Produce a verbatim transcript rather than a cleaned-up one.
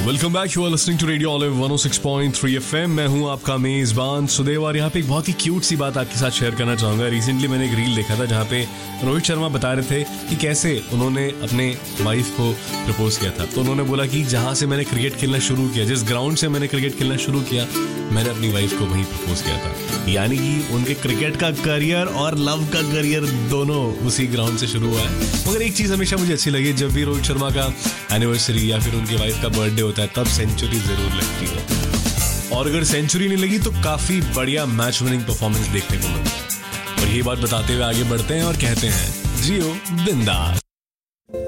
Welcome back, you are listening to radio olive one O six point three FM. मैं हूं आपका मेजबान सुदेव और यहाँ पे एक बहुत ही क्यूट सी बात आपके साथ शेयर करना चाहूंगा। रिसेंटली मैंने एक रील देखा था जहाँ पे रोहित शर्मा बता रहे थे कि कैसे उन्होंने अपने वाइफ को प्रपोज किया था। तो उन्होंने बोला कि जहाँ से मैंने क्रिकेट खेलना शुरू किया, जिस ग्राउंड से मैंने क्रिकेट खेलना शुरू किया, मैंने अपनी वाइफ को वहीं प्रपोज किया था। यानी कि उनके क्रिकेट का करियर और लव का करियर दोनों उसी ग्राउंड से शुरू हुआ है। मगर एक चीज़ हमेशा मुझे अच्छी लगी, जब भी रोहित शर्मा का एनिवर्सरी या फिर उनकी वाइफ का बर्थडे होता है तब सेंचुरी जरूर लगती है। और अगर सेंचुरी नहीं लगी तो काफी बढ़िया मैच विनिंग परफॉर्मेंस देखने को मिलता है। और ये बात बताते हुए आगे बढ़ते हैं और कहते हैं जियो बिंदास।